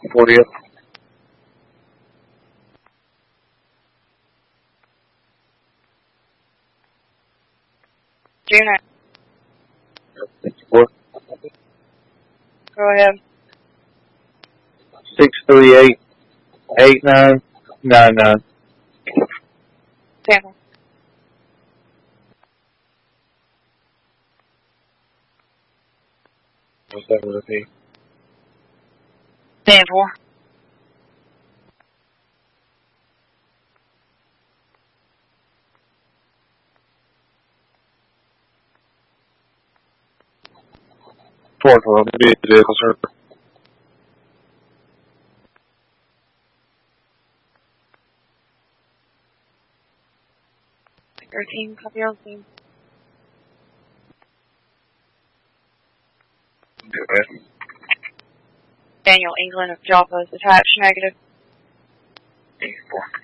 40th. June 64. Go ahead. 638-8999. Sample. What's that with me? 10-4. Fourth one, be the vehicle, sir. 13, copy on scene. Go ahead. Daniel England of Joppa is attached, negative. 84.